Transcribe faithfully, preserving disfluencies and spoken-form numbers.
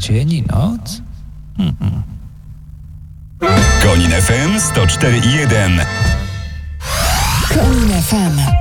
dzień i noc? Mhm. Konin F M sto cztery i jeden. Konin F M.